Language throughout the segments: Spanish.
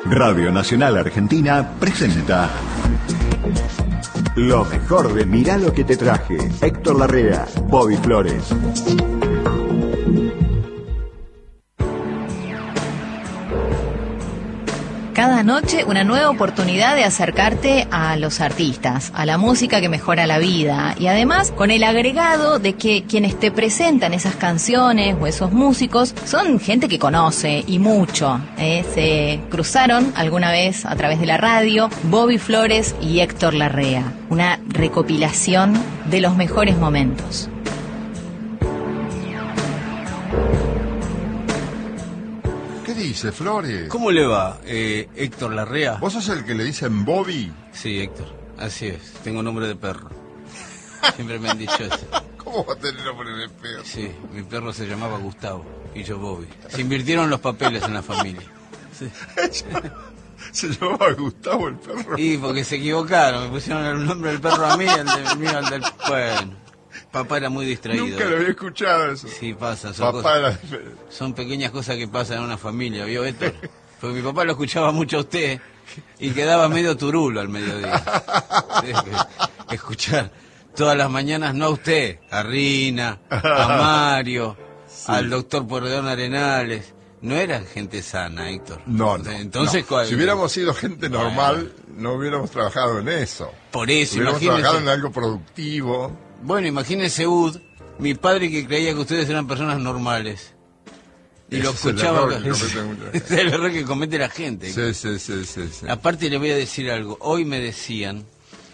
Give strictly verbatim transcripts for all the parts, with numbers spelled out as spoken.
Radio Nacional Argentina presenta lo mejor de Mirá lo que te traje. Héctor Larrea, Bobby Flores. Cada noche una nueva oportunidad de acercarte a los artistas, a la música que mejora la vida y además con el agregado de que quienes te presentan esas canciones o esos músicos son gente que conoce y mucho. ¿eh? Se cruzaron alguna vez a través de la radio Bobby Flores y Héctor Larrea. Una recopilación de los mejores momentos. ¿Qué dice, Flores? ¿Cómo le va, eh, Héctor Larrea? ¿Vos sos el que le dicen Bobby? Sí, Héctor, así es. Tengo nombre de perro. Siempre me han dicho eso. ¿Cómo va a tener nombre de perro? Sí, mi perro se llamaba Gustavo y yo Bobby. Se invirtieron los papeles en la familia. Sí. ¿Se llamaba Gustavo el perro? Y porque se equivocaron, me pusieron el nombre del perro a mí y el, de, el mío al del... Bueno, papá era muy distraído. Nunca lo había escuchado eso. Sí, pasa. Son, papá cosas, era... son pequeñas cosas que pasan en una familia, ¿vio, Héctor? Porque mi papá lo escuchaba mucho a usted y quedaba medio turulo al mediodía. Sí, que, escuchar todas las mañanas, no a usted, a Rina, a Mario, sí, al doctor Porredón Arenales. No eran gente sana, Héctor. No, no. Entonces, no. ¿cuál? Si hubiéramos sido gente normal, bueno, no hubiéramos trabajado en eso. Por eso, hubiéramos imagínese, trabajado en algo productivo. Bueno, imagínese, Ud, mi padre que creía que ustedes eran personas normales. Y ese lo escuchaba. Es el error que, es el error que comete la gente. Sí, sí, sí, sí, sí. Aparte, le voy a decir algo. Hoy me decían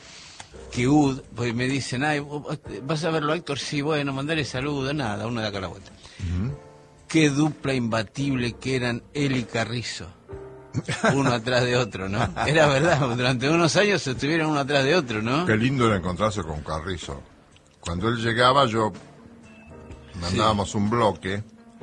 que Ud, pues me dicen, ay, ¿vas a verlo, Héctor? Sí, bueno, mandarle saludos, nada, uno de acá a la vuelta. Uh-huh. Qué dupla imbatible que eran él y Carrizo. Uno atrás de otro, ¿no? Era verdad, durante unos años estuvieron uno atrás de otro, ¿no? Qué lindo era encontrarse con Carrizo. Cuando él llegaba, yo mandábamos sí. un bloque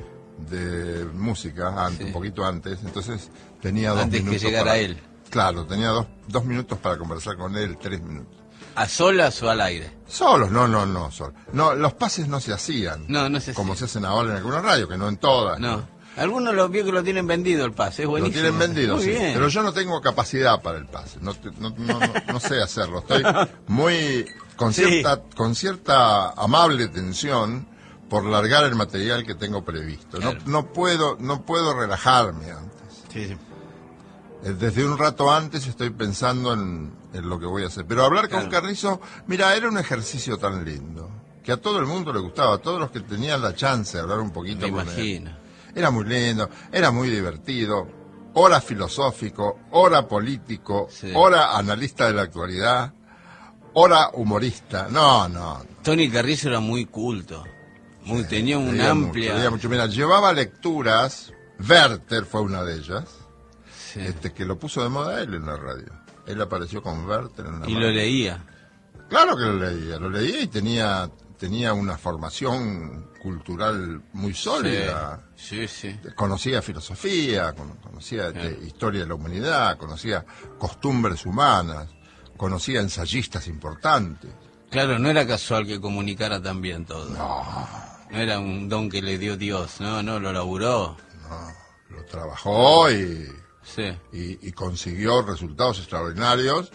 de música, antes, sí. un poquito antes, entonces tenía dos antes minutos. Antes que llegara para, él. Claro, tenía dos, dos minutos para conversar con él, tres minutos. ¿A solas o al aire? Solos, no, no, no, solos. No, los pases no se hacían. No, no se hacían. Como se hacen ahora en algunas radios, que no en todas. No. ¿no? Algunos los vio que lo tienen vendido el pase, es buenísimo. Lo tienen vendido, muy sí. Bien. Pero yo no tengo capacidad para el pase. No, no, no, no, no sé hacerlo. Estoy muy con cierta, sí. con cierta amable tensión por largar el material que tengo previsto. Claro. No, no puedo, no puedo relajarme antes. Sí, sí. Desde un rato antes estoy pensando en, en lo que voy a hacer. Pero hablar con claro. Carrizo, mira, era un ejercicio tan lindo, que a todo el mundo le gustaba, a todos los que tenían la chance de hablar un poquito Me con imagino. él. Era muy lindo, era muy divertido, hora filosófico, hora político, sí. hora analista de la actualidad, hora humorista. No, no. no. Tony Carrizo era muy culto, muy, sí, tenía una amplia... Mucho, mucho. Mira, llevaba lecturas, Werther fue una de ellas. Sí. Este, que lo puso de moda él en la radio. Él apareció con Werther en la y radio. lo leía. Claro que lo leía, lo leía y tenía tenía una formación cultural muy sólida. Sí, sí. sí. Conocía filosofía, conocía claro. este, historia de la humanidad, conocía costumbres humanas, conocía ensayistas importantes. Claro, no era casual que comunicara tan bien todo. No. No era un don que le dio Dios, no, no, lo laburó. No, lo trabajó y... Sí. Y, y consiguió resultados extraordinarios,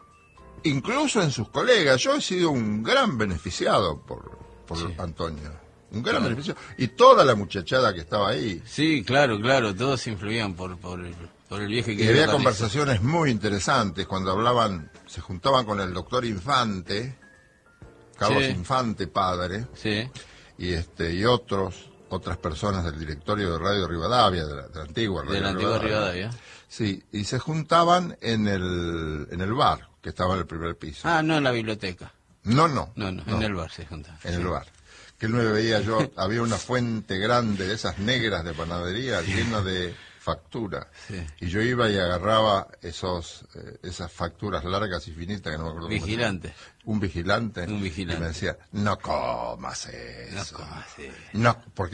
incluso en sus colegas. Yo he sido un gran beneficiado por, por sí. Antonio, un gran claro. beneficiado. Y toda la muchachada que estaba ahí. Sí, claro, claro, todos influían por, por, el, por el viaje que... Y había conversaciones muy interesantes cuando hablaban, se juntaban con el doctor Infante, Carlos sí. Infante, padre, sí. y, este, y otros... otras personas del directorio de Radio Rivadavia, de la, de la antigua Radio de la antigua Rivadavia. Sí, y se juntaban en el en el bar, que estaba en el primer piso. Ah, no en la biblioteca. No, no. No, no, no. En el bar se juntaban. En sí. el bar. Que él me veía yo, había una fuente grande de esas negras de panadería, sí. llena de factura. Sí. Y yo iba y agarraba esos eh, esas facturas largas y finitas que no me acuerdo. Vigilante. Un vigilante. Un vigilante. Y me decía, no comas eso. No comas eso. No, porque